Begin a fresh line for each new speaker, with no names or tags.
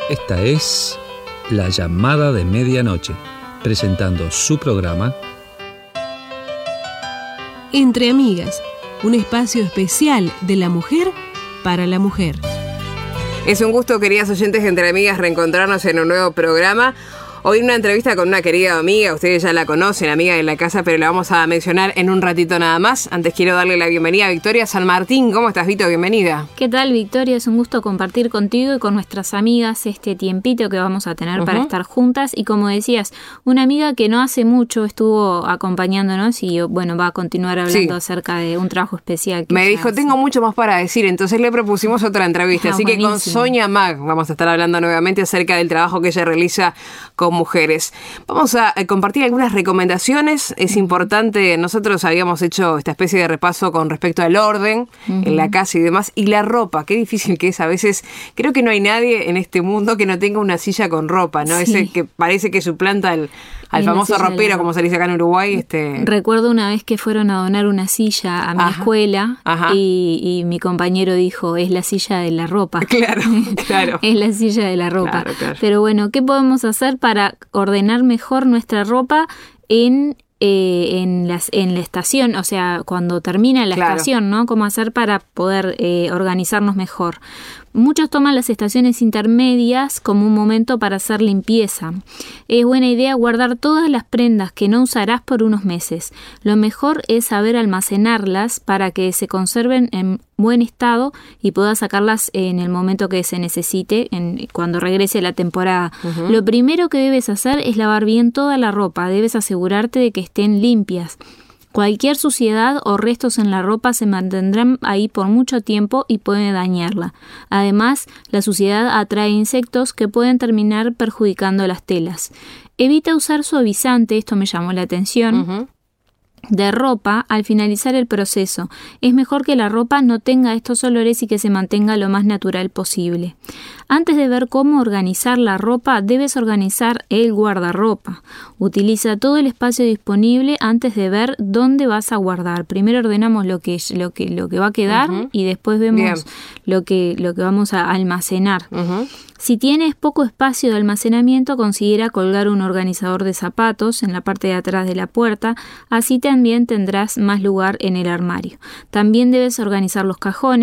Esta es La Llamada de Medianoche, presentando su programa
Entre Amigas, un espacio especial de la mujer para la mujer.
Es un gusto, queridas oyentes de Entre Amigas, reencontrarnos en un nuevo programa. Hoy una entrevista con una querida amiga, ustedes ya la conocen, amiga de la casa, pero la vamos a mencionar en un ratito nada más. Antes quiero darle la bienvenida a Victoria San Martín. ¿Cómo estás, Vito? Bienvenida.
¿Qué tal, Victoria? Es un gusto compartir contigo y con nuestras amigas este tiempito que vamos a tener para estar juntas. Y como decías, una amiga que no hace mucho estuvo acompañándonos y bueno, va a continuar hablando acerca de un trabajo especial.
Me dijo, tengo mucho más para decir, entonces le propusimos otra entrevista. Así buenísimo. Que con Sonia Mag vamos a estar hablando nuevamente acerca del trabajo que ella realiza con mujeres. Vamos a compartir algunas recomendaciones. Es importante, nosotros habíamos hecho esta especie de repaso con respecto al orden en la casa y demás, y la ropa, qué difícil que es a veces. Creo que no hay nadie en este mundo que no tenga una silla con ropa, ¿no? Sí. Ese que parece que suplanta al famoso ropero, como se dice acá en Uruguay.
Recuerdo una vez que fueron a donar una silla a mi escuela y mi compañero dijo, es la silla de la ropa. Claro. Es la silla de la ropa. Claro. Pero bueno, ¿qué podemos hacer para ordenar mejor nuestra ropa en la estación? O sea, cuando termina la estación, ¿no? ¿Cómo hacer para poder organizarnos mejor? Muchos toman las estaciones intermedias como un momento para hacer limpieza. Es buena idea guardar todas las prendas que no usarás por unos meses. Lo mejor es saber almacenarlas para que se conserven en buen estado y puedas sacarlas en el momento que se necesite, cuando regrese la temporada. Lo primero que debes hacer es lavar bien toda la ropa. Debes asegurarte de que estén limpias. Cualquier suciedad o restos en la ropa se mantendrán ahí por mucho tiempo y pueden dañarla. Además, la suciedad atrae insectos que pueden terminar perjudicando las telas. Evita usar suavizante, esto me llamó la atención, de ropa al finalizar el proceso. Es mejor que la ropa no tenga estos olores y que se mantenga lo más natural posible. Antes de ver cómo organizar la ropa, debes organizar el guardarropa. Utiliza todo el espacio disponible antes de ver dónde vas a guardar. Primero ordenamos lo que va a quedar y después vemos lo que vamos a almacenar. Si tienes poco espacio de almacenamiento, considera colgar un organizador de zapatos en la parte de atrás de la puerta, así también tendrás más lugar en el armario. También debes organizar los cajones.